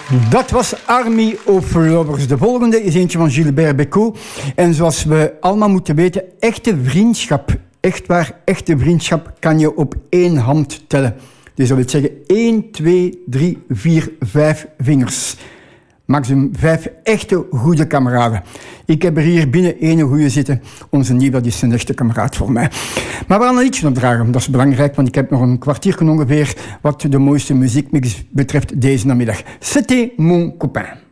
Dat was Army of Lovers. De volgende is eentje van Gilbert Bécaud. En zoals we allemaal moeten weten, echte vriendschap, echt waar, echte vriendschap kan je op 1 hand tellen. Dus dat wil zeggen 1, 2, 3, 4, 5 vingers. Maximum 5 echte goede kameraden. Ik heb er hier binnen 1 goede zitten. Onze Nieuw, is een echte kameraad voor mij. Maar we gaan een liedje opdragen. Dat is belangrijk, want ik heb nog een kwartier ongeveer wat de mooiste muziekmix betreft deze namiddag. C'était mon copain.